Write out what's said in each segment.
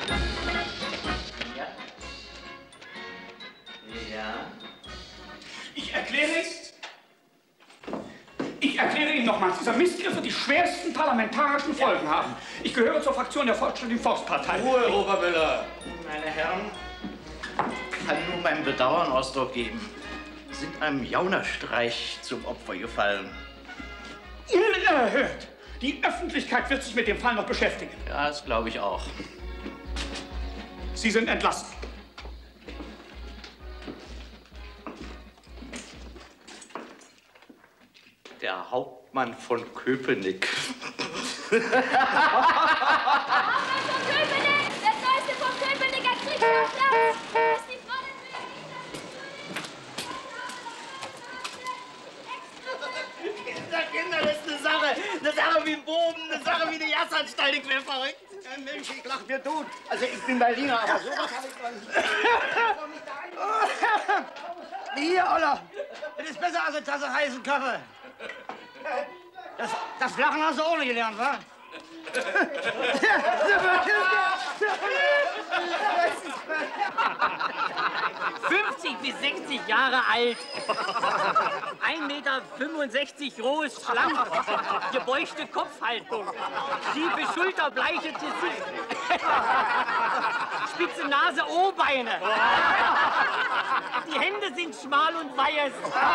Ja? Ja? Ich erkläre Ihnen nochmals, dieser Missgriff wird die schwersten parlamentarischen Folgen haben. Ich gehöre zur Fraktion der Fortschrittlichen Volkspartei. Ruhe, Obermüller. Meine Herren, ich kann nur mein Bedauern Ausdruck geben. Sie sind einem Jaunerstreich zum Opfer gefallen. Unerhört! Die Öffentlichkeit wird sich mit dem Fall noch beschäftigen. Ja, das glaube ich auch. Sie sind entlassen. Der Hauptmann von Köpenick. Köpenick! Der Neueste vom Köpenicker Kriegsschauplatz! Das ist die Kinder, das ist eine Sache wie ein Bogen, eine Sache wie eine Jahresanstalt. Ich wär verrückt. Mensch, ich lach mir tot. Also ich bin Berliner, aber sowas habe ich noch nicht. Hier, Oller. Das ist besser als eine Tasse heißen Kaffee. Das Lachen hast du ohne gelernt, wa? 50 bis 60 Jahre alt. 1,65 Meter groß, schlank. Gebeuchte Kopfhaltung. Schiefe Schulter, bleiches Gesicht. Spitze Nase, O-Beine. Die Hände sind schmal und weiß.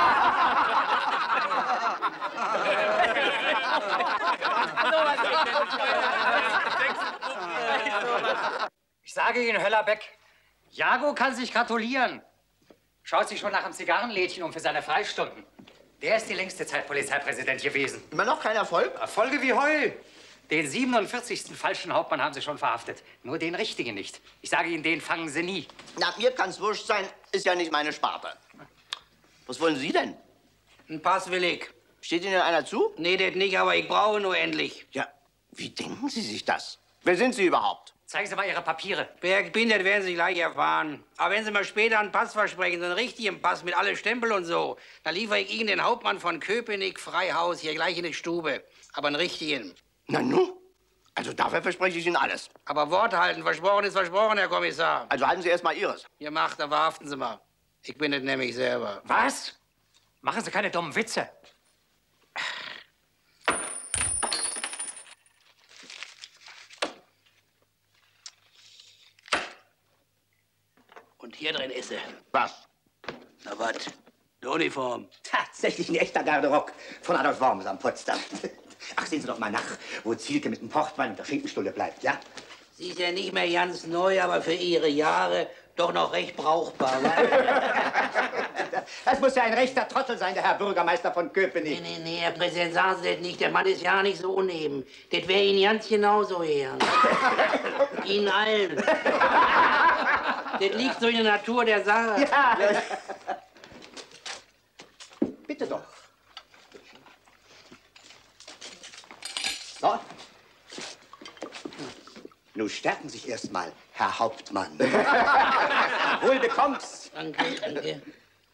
Ich sage Ihnen, Höllerbeck, Jago kann sich gratulieren. Schaut sich schon nach einem Zigarrenlädchen um für seine Freistunden. Der ist die längste Zeit Polizeipräsident gewesen. Immer noch kein Erfolg? Erfolge wie Heu. Den 47. falschen Hauptmann haben Sie schon verhaftet. Nur den richtigen nicht. Ich sage Ihnen, den fangen Sie nie. Na, mir kann's wurscht sein, ist ja nicht meine Sparte. Was wollen Sie denn? Ein Pass will ich. Steht Ihnen einer zu? Nee, das nicht, aber ich brauche nur endlich. Ja, wie denken Sie sich das? Wer sind Sie überhaupt? Zeigen Sie mal Ihre Papiere. Wer ich bin, das werden Sie gleich erfahren. Aber wenn Sie mal später einen Pass versprechen, so einen richtigen Pass mit alle Stempel und so, dann liefere ich Ihnen den Hauptmann von Köpenick Freihaus hier gleich in die Stube. Aber einen richtigen. Na nu? Also dafür verspreche ich Ihnen alles. Aber Wort halten, versprochen ist versprochen, Herr Kommissar. Also halten Sie erst mal Ihres. Ihr macht, dann verhaften Sie mal. Ich bin es nämlich selber. Was? Machen Sie keine dummen Witze. Und hier drin ist sie. Was? Na was? Die Uniform. Tatsächlich ein echter Garderock von Adolf Worms am Potsdam. Ach, sehen Sie doch mal nach, wo Zielke mit dem Portmann und der Schinkenstulle bleibt, ja? Sie ist ja nicht mehr ganz neu, aber für Ihre Jahre doch noch recht brauchbar. Das muss ja ein rechter Trottel sein, der Herr Bürgermeister von Köpenick. Nee, Herr Präsident, sagen Sie das nicht. Der Mann ist ja nicht so uneben. Das wäre Ihnen ganz genauso her. Ihnen allen. Das liegt so in der Natur der Sache. Ja. Bitte doch. So. Nun stärken Sie sich erst mal, Herr Hauptmann. Wohl bekomm's. Danke, danke.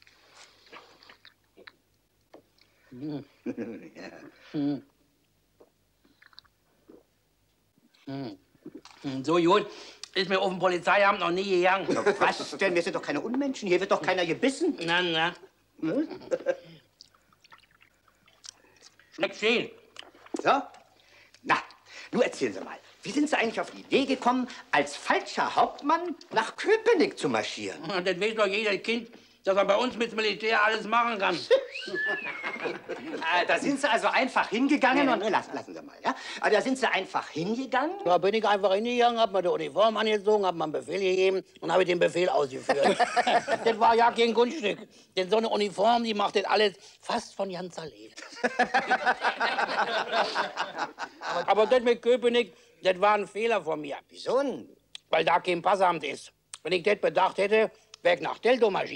So gut ist mir auf dem Polizeiamt noch nie gegangen. Was denn? Wir sind doch keine Unmenschen. Hier wird doch keiner gebissen. Na. Schmeckt schön. So? Na, nun erzählen Sie mal. Wie sind Sie eigentlich auf die Idee gekommen, als falscher Hauptmann nach Köpenick zu marschieren? Das weiß doch jeder Kind, dass man bei uns mit dem Militär alles machen kann. Da sind Sie also einfach hingegangen und... Lassen Sie mal, ja? Da sind Sie einfach hingegangen? Da bin ich einfach hingegangen, hab mir die Uniform angezogen, hab mir einen Befehl gegeben und habe den Befehl ausgeführt. Das war ja kein Kunststück. Denn so eine Uniform, die macht das alles fast von ganz allein. Aber das mit Köpenick, das war ein Fehler von mir. Wieso denn? Weil da kein Passamt ist. Wenn ich das bedacht hätte, wäre ich nach Teltow marschiert.